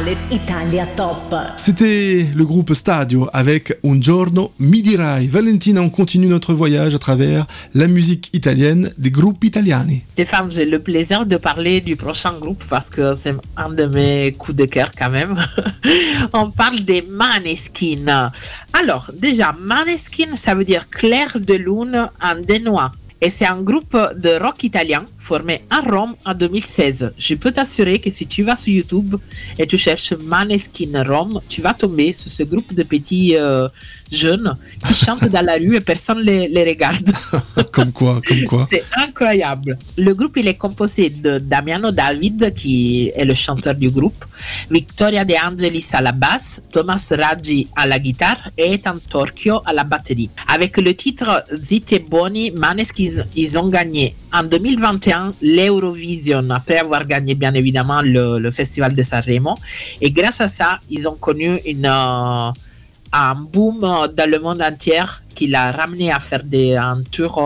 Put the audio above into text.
musicale Italia Top. C'était le groupe Stadio avec Un giorno mi dirai. Valentina, on continue notre voyage à travers la musique italienne des groupes italiani. Stéphane, j'ai le plaisir de parler du prochain groupe parce que c'est un de mes coups de cœur quand même. On parle des Maneskin. Alors, déjà, Maneskin, ça veut dire clair de lune en dénois. Et c'est un groupe de rock italien formé à Rome en 2016. Je peux t'assurer que si tu vas sur YouTube et tu cherches Maneskin Rome, tu vas tomber sur ce groupe de petits jeunes qui chantent dans la rue et personne les regarde. Comme quoi. C'est incroyable. Le groupe, il est composé de Damiano David, qui est le chanteur du groupe, Victoria De Angelis à la basse, Thomas Raggi à la guitare et Ethan Torchio à la batterie. Avec le titre Zitti e Buoni, Maneskin, ils ont gagné en 2021 l'Eurovision, après avoir gagné bien évidemment le Festival de Sanremo. Et grâce à ça, ils ont connu un boom dans le monde entier qui l'a ramené à faire un tour